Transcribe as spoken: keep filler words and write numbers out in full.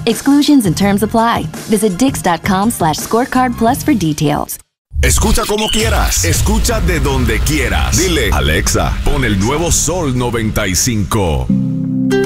Exclusions and terms apply. Visit dix.com slash scorecard plus for details. Escucha como quieras. Escucha de donde quieras. Dile, Alexa, pon el nuevo Sol noventa y cinco.